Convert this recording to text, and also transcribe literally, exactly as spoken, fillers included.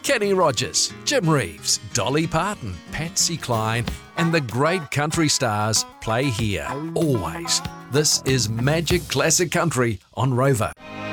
Kenny Rogers, Jim Reeves, Dolly Parton, Patsy Cline, and the great country stars play here, always. This is Magic Classic Country on Rover.